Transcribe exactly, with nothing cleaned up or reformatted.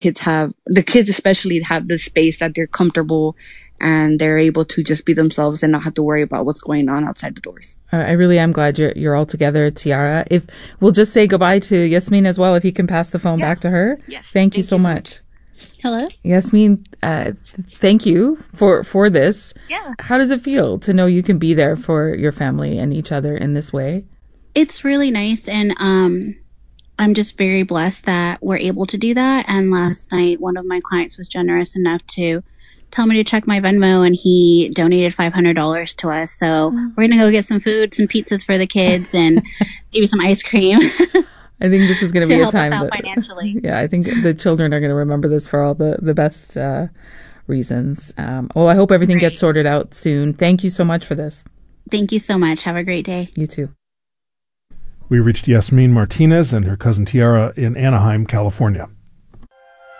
kids have, the kids especially have the space that they're comfortable and they're able to just be themselves and not have to worry about what's going on outside the doors. Uh, I really am glad you're you're all together, Tiara. If we'll just say goodbye to Yasmin as well, if you can pass the phone yeah. back to her. Yes. Thank, thank you so you much. So much. Hello, Yasmin. Uh, th- thank you for for this. Yeah. How does it feel to know you can be there for your family and each other in this way? It's really nice, and um, I'm just very blessed that we're able to do that. And last night, one of my clients was generous enough to tell me to check my Venmo, and he donated five hundred dollars to us. So mm. we're going to go get some food, some pizzas for the kids, and maybe some ice cream. I think this is going to be a help time us out that, financially. Yeah, I think the children are going to remember this for all the, the best uh, reasons. Um, well, I hope everything Great. gets sorted out soon. Thank you so much for this. Thank you so much. Have a great day. You too. We reached Yasmin Martinez and her cousin Tiara in Anaheim, California.